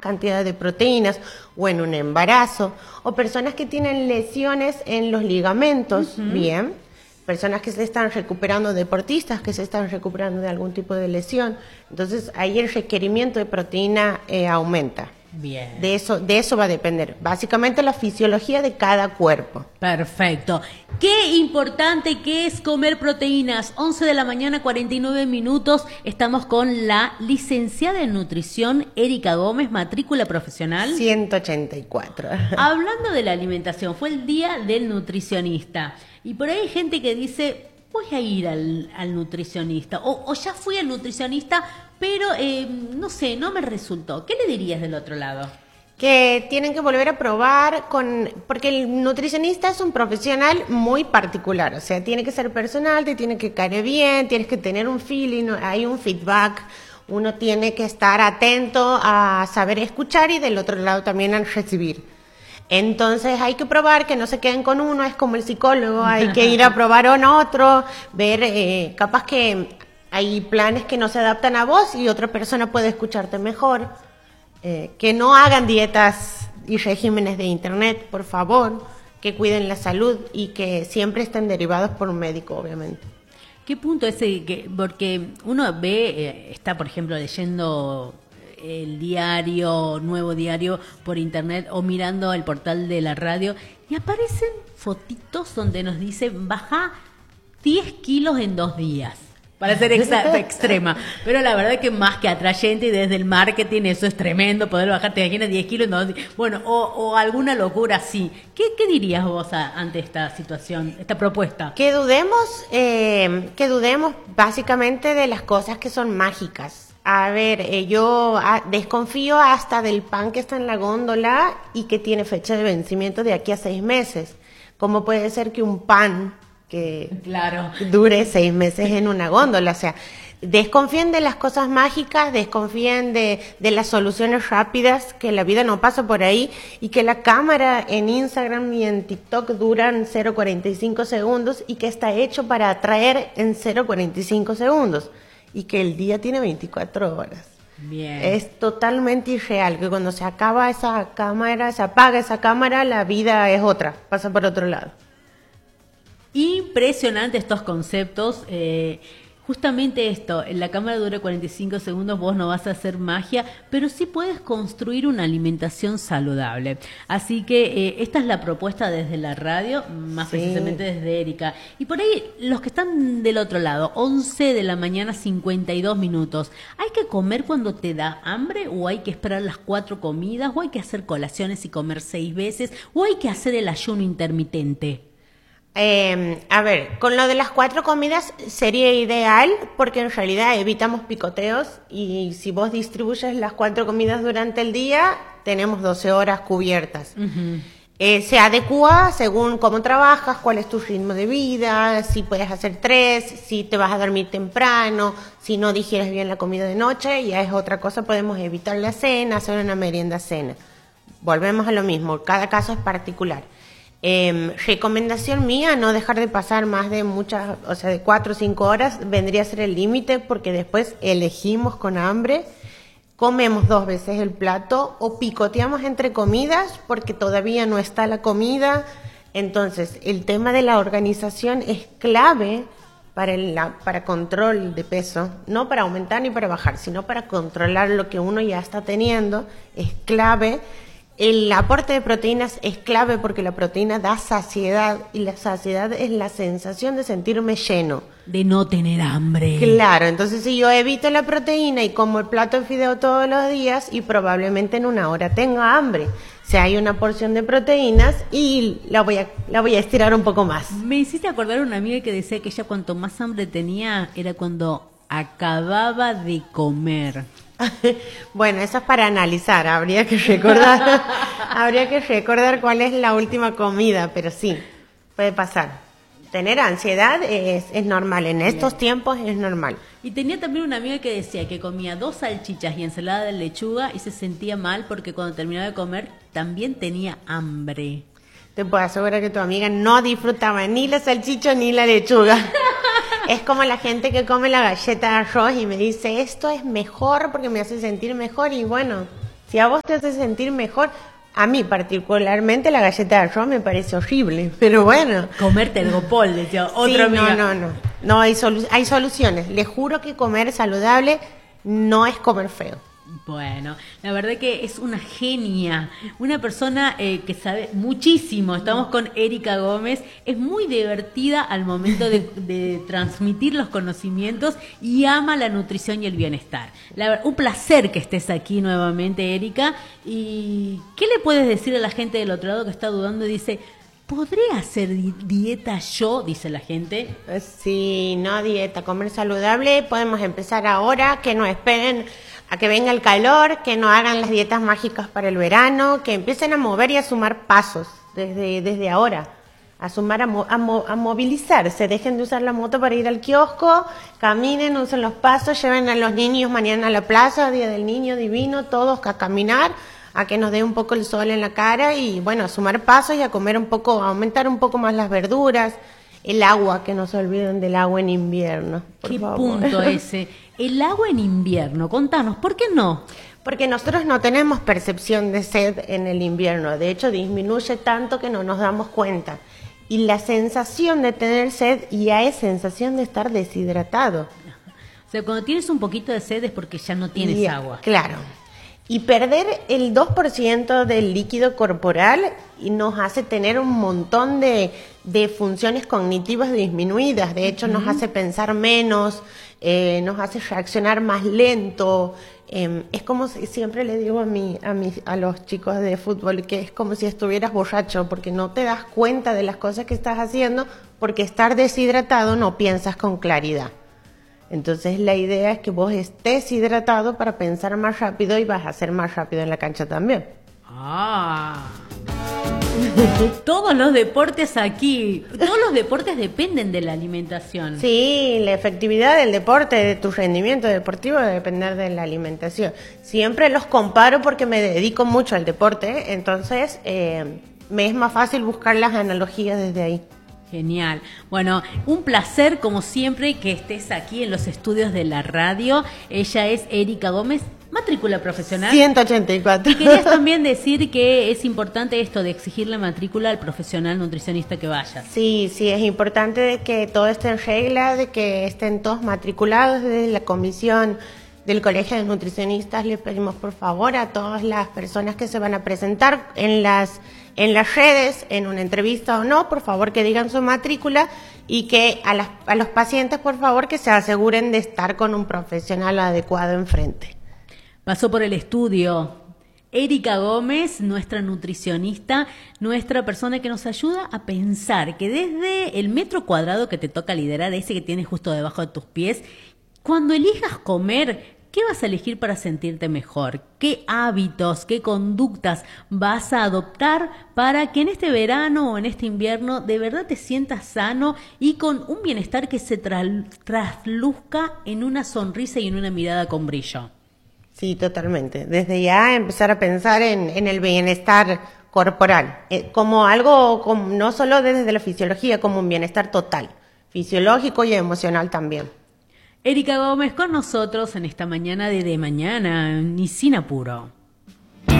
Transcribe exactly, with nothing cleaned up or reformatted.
cantidad de proteínas, o en un embarazo, o personas que tienen lesiones en los ligamentos, uh-huh. bien, personas que se están recuperando, deportistas que se están recuperando de algún tipo de lesión. Entonces ahí el requerimiento de proteína eh, aumenta. Bien. De eso, de eso va a depender, básicamente la fisiología de cada cuerpo. Perfecto. Qué importante que es comer proteínas. once de la mañana, cuarenta y nueve minutos. Estamos con la licenciada en nutrición, Erika Gómez, matrícula profesional. ciento ochenta y cuatro. Hablando de la alimentación, fue el día del nutricionista. Y por ahí hay gente que dice, voy a ir al, al nutricionista. O, o ya fui al nutricionista, pero eh, no sé, no me resultó. ¿Qué le dirías del otro lado? Que tienen que volver a probar con, porque el nutricionista es un profesional muy particular, o sea, tiene que ser personal, te tiene que caer bien, tienes que tener un feeling, hay un feedback, uno tiene que estar atento a saber escuchar y del otro lado también al recibir. Entonces hay que probar, que no se queden con uno, es como el psicólogo, hay que ir a probar con otro, ver, eh, capaz que hay planes que no se adaptan a vos y otra persona puede escucharte mejor. Eh, que no hagan dietas y regímenes de internet, por favor, que cuiden la salud y que siempre estén derivados por un médico, obviamente. ¿Qué punto ese? Que, porque uno ve, eh, está por ejemplo leyendo el diario, nuevo diario por internet o mirando el portal de la radio y aparecen fotitos donde nos dicen baja diez kilos en dos días. Para ser exa- extrema, pero la verdad es que más que atrayente y desde el marketing eso es tremendo, poder bajarte de aquí a diez kilos, no, bueno, o, o alguna locura así. ¿Qué, qué dirías vos a, ante esta situación, esta propuesta? Que dudemos, eh, que dudemos básicamente de las cosas que son mágicas. A ver, eh, yo ah, desconfío hasta del pan que está en la góndola y que tiene fecha de vencimiento de aquí a seis meses. ¿Cómo puede ser que un pan que claro. dure seis meses en una góndola? O sea, desconfíen de las cosas mágicas, desconfíen de, de las soluciones rápidas, que la vida no pasa por ahí y que la cámara en Instagram y en TikTok duran cero coma cuarenta y cinco segundos y que está hecho para atraer en cero coma cuarenta y cinco segundos y que el día tiene veinticuatro horas. Bien. Es totalmente irreal, que cuando se acaba esa cámara, se apaga esa cámara, la vida es otra, pasa por otro lado. Impresionante estos conceptos. Eh, justamente esto, en la cámara dura cuarenta y cinco segundos, vos no vas a hacer magia, pero sí puedes construir una alimentación saludable. Así que eh, esta es la propuesta desde la radio, más sí. precisamente desde Erika. Y por ahí, los que están del otro lado, once de la mañana, cincuenta y dos minutos. ¿Hay que comer cuando te da hambre o hay que esperar las cuatro comidas o hay que hacer colaciones y comer seis veces o hay que hacer el ayuno intermitente? Eh, a ver, con lo de las cuatro comidas sería ideal porque en realidad evitamos picoteos y si vos distribuyes las cuatro comidas durante el día, tenemos doce horas cubiertas. Uh-huh. Eh, se adecua según cómo trabajas, cuál es tu ritmo de vida, si puedes hacer tres, si te vas a dormir temprano, si no digieres bien la comida de noche, ya es otra cosa, podemos evitar la cena, hacer una merienda cena. Volvemos a lo mismo, cada caso es particular. Eh, recomendación mía, no dejar de pasar más de muchas, o sea, de cuatro o cinco horas vendría a ser el límite porque después elegimos con hambre, comemos dos veces el plato o picoteamos entre comidas porque todavía no está la comida. Entonces, el tema de la organización es clave para el la, para control de peso, no para aumentar ni para bajar, sino para controlar lo que uno ya está teniendo, es clave. El aporte de proteínas es clave porque la proteína da saciedad y la saciedad es la sensación de sentirme lleno. De no tener hambre. Claro, entonces si yo evito la proteína y como el plato de fideo todos los días y probablemente en una hora tenga hambre. O sea, hay una porción de proteínas y la voy a, la voy a estirar un poco más. Me hiciste acordar a una amiga que decía que ella cuanto más hambre tenía era cuando acababa de comer. Bueno, eso es para analizar, habría que recordar, habría que recordar cuál es la última comida, pero sí, puede pasar. Tener ansiedad es, es normal, en estos tiempos es normal. Y tenía también una amiga que decía que comía dos salchichas y ensalada de lechuga y se sentía mal porque cuando terminaba de comer también tenía hambre. Te puedo asegurar que tu amiga no disfrutaba ni la salchicha ni la lechuga. Es como la gente que come la galleta de arroz y me dice, esto es mejor porque me hace sentir mejor. Y bueno, Si a vos te hace sentir mejor, a mí particularmente la galleta de arroz me parece horrible, pero bueno. Comer tergopol, decía otra sí, amiga. No, no, no, no hay, solu- hay soluciones. Les juro que comer saludable no es comer feo. Bueno, la verdad que es una genia, una persona eh, que sabe muchísimo. Estamos con Erika Gómez, es muy divertida al momento de, de transmitir los conocimientos y ama la nutrición y el bienestar. La, un placer que estés aquí nuevamente, Erika. ¿Y qué le puedes decir a la gente del otro lado que está dudando y dice, ¿podré hacer di- dieta yo? Dice la gente. Sí, no dieta, comer saludable. Podemos empezar ahora, que no esperen a que venga el calor, que no hagan las dietas mágicas para el verano, que empiecen a mover y a sumar pasos desde, desde ahora, a sumar, a, mo- a, mo- a movilizarse, dejen de usar la moto para ir al kiosco, caminen, usen los pasos, lleven a los niños mañana a la plaza, Día del Niño Divino, todos a caminar, a que nos dé un poco el sol en la cara y bueno, a sumar pasos y a comer un poco, a aumentar un poco más las verduras, el agua, que no se olviden del agua en invierno. Por ¿Qué favor. punto ese? El agua en invierno, contanos, ¿por qué no? Porque nosotros no tenemos percepción de sed en el invierno, de hecho disminuye tanto que no nos damos cuenta. Y la sensación de tener sed ya es sensación de estar deshidratado. O sea, cuando tienes un poquito de sed es porque ya no tienes Y, agua. Claro. Y perder el dos por ciento del líquido corporal y nos hace tener un montón de, de funciones cognitivas disminuidas. De hecho, uh-huh. nos hace pensar menos, eh, nos hace reaccionar más lento. Eh, es como si, siempre le digo a, mi, a, mis, a los chicos de fútbol que es como si estuvieras borracho, porque no te das cuenta de las cosas que estás haciendo, porque estar deshidratado no piensas con claridad. Entonces la idea es que vos estés hidratado para pensar más rápido y vas a ser más rápido en la cancha también. Ah. Todos los deportes aquí, todos los deportes dependen de la alimentación. Sí, la efectividad del deporte, de tu rendimiento deportivo debe depender de la alimentación. Siempre los comparo porque me dedico mucho al deporte, entonces eh, me es más fácil buscar las analogías desde ahí. Genial. Bueno, un placer como siempre que estés aquí en los estudios de la radio. Ella es Erika Gómez, matrícula profesional. ciento ochenta y cuatro. Y querías también decir que es importante esto de exigir la matrícula al profesional nutricionista que vaya. Sí, sí, es importante que todo esté en regla, de que estén todos matriculados desde la comisión del Colegio de Nutricionistas. Le pedimos por favor a todas las personas que se van a presentar en las en las redes, en una entrevista o no, por favor que digan su matrícula y que a, las, a los pacientes, por favor, que se aseguren de estar con un profesional adecuado enfrente. Pasó por el estudio Erika Gómez, nuestra nutricionista, nuestra persona que nos ayuda a pensar que desde el metro cuadrado que te toca liderar, ese que tienes justo debajo de tus pies, cuando elijas comer, ¿qué vas a elegir para sentirte mejor? ¿Qué hábitos, qué conductas vas a adoptar para que en este verano o en este invierno de verdad te sientas sano y con un bienestar que se tra- trasluzca en una sonrisa y en una mirada con brillo? Sí, totalmente. Desde ya empezar a pensar en, en el bienestar corporal, eh, como algo, como, no solo desde la fisiología, como un bienestar total, fisiológico y emocional también. Erika Gómez con nosotros en esta mañana de De Mañana, ni sin apuro.